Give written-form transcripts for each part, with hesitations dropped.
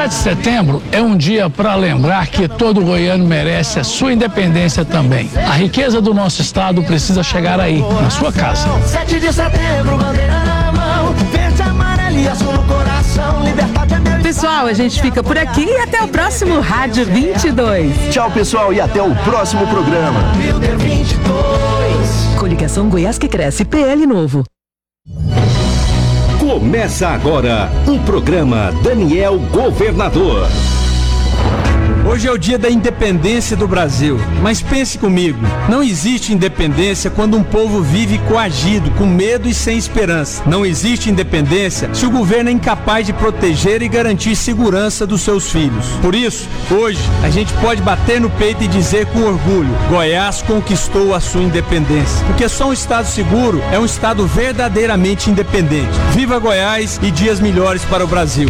7 de setembro é um dia para lembrar que todo goiano merece a sua independência também. A riqueza do nosso estado precisa chegar aí, na sua casa. 7 de setembro, bandeira na mão, verde, amarelo e azul no coração, liberdade é meu. Pessoal, a gente fica por aqui e até o próximo Rádio 22. Tchau, pessoal, e até o próximo programa. 22. Coligação Goiás que cresce, PL Novo. Começa agora o programa Daniel Governador. Hoje é o dia da independência do Brasil, mas pense comigo, não existe independência quando um povo vive coagido, com medo e sem esperança. Não existe independência se o governo é incapaz de proteger e garantir segurança dos seus filhos. Por isso, hoje, a gente pode bater no peito e dizer com orgulho, Goiás conquistou a sua independência. Porque só um estado seguro é um estado verdadeiramente independente. Viva Goiás e dias melhores para o Brasil.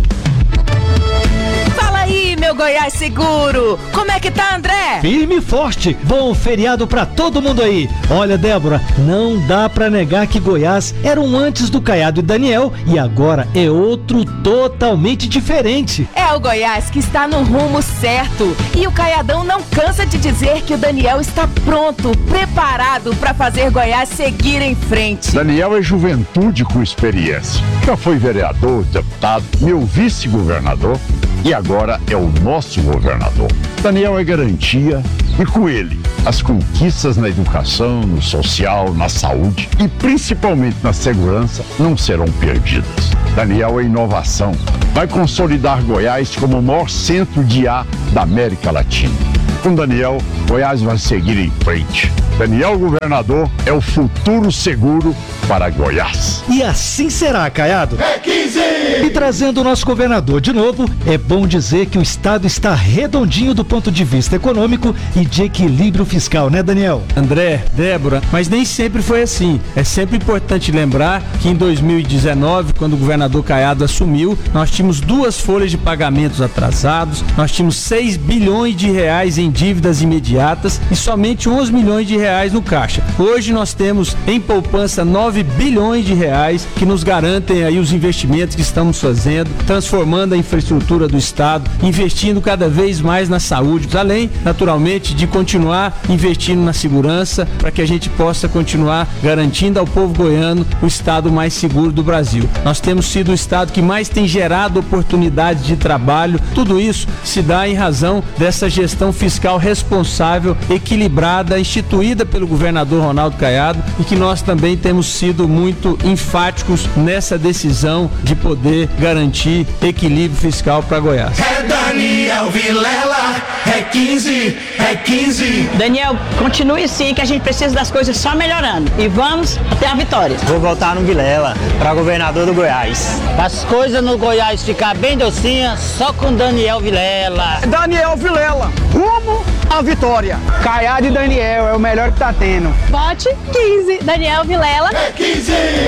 Meu Goiás seguro, como é que tá, André? Firme e forte, bom feriado pra todo mundo aí. Olha, Débora, não dá pra negar que Goiás era um antes do Caiado e Daniel e agora é outro totalmente diferente. É o Goiás que está no rumo certo e o Caiadão não cansa de dizer que o Daniel está pronto, preparado pra fazer Goiás seguir em frente. Daniel é juventude com experiência, já foi vereador, deputado, meu vice-governador e agora é o nosso governador. Daniel é garantia e com ele as conquistas na educação, no social, na saúde e principalmente na segurança não serão perdidas. Daniel é inovação, vai consolidar Goiás como o maior centro de IA da América Latina. Com Daniel, Goiás vai seguir em frente. Daniel Governador é o futuro seguro para Goiás. E assim será, Caiado. É 15! E trazendo o nosso governador de novo, é bom dizer que o estado está redondinho do ponto de vista econômico e de equilíbrio fiscal, né, Daniel? André, Débora, mas nem sempre foi assim. É sempre importante lembrar que em 2019, quando o governador Caiado assumiu, nós tínhamos 2 folhas de pagamentos atrasados, nós tínhamos 6 bilhões de reais em dívidas imediatas e somente 11 milhões de reais no caixa. Hoje nós temos em poupança 9 bilhões de reais que nos garantem aí os investimentos que estamos fazendo, transformando a infraestrutura do estado, investindo cada vez mais na saúde, além, naturalmente, de continuar investindo na segurança para que a gente possa continuar garantindo ao povo goiano o estado mais seguro do Brasil. Nós temos sido o estado que mais tem gerado oportunidades de trabalho. Tudo isso se dá em razão dessa gestão fiscal responsável, equilibrada, instituída pelo governador Ronaldo Caiado e que nós também temos sido muito enfáticos nessa decisão de poder garantir equilíbrio fiscal para Goiás. É Daniel Vilela, é 15, é 15. Daniel, continue assim que a gente precisa das coisas só melhorando e vamos até a vitória. Vou votar no Vilela para governador do Goiás. As coisas no Goiás ficar bem docinha só com Daniel Vilela. Daniel Vilela, rumo à vitória. Caiado e Daniel é o melhor que tá tendo. Vote 15, Daniel Vilela. É 15!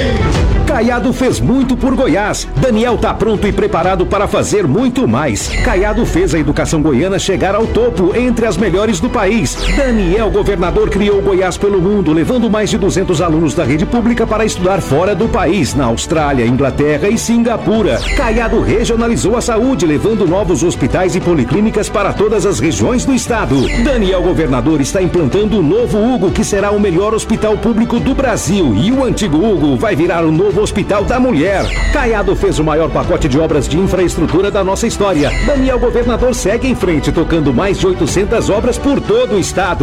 Caiado fez muito por Goiás. Daniel tá pronto e preparado para fazer muito mais. Caiado fez a educação goiana chegar ao topo, entre as melhores do país. Daniel Governador criou Goiás pelo mundo, levando mais de 200 alunos da rede pública para estudar fora do país, na Austrália, Inglaterra e Singapura. Caiado regionalizou a saúde, levando novos hospitais e policlínicas para todas as regiões do estado. Daniel Governador está implantando o novo Hugo, que será o melhor hospital público do Brasil. E o antigo Hugo vai virar o novo Hospital da Mulher. Caiado fez o maior pacote de obras de infraestrutura da nossa história. Daniel Governador segue em frente, tocando mais de 800 obras por todo o estado.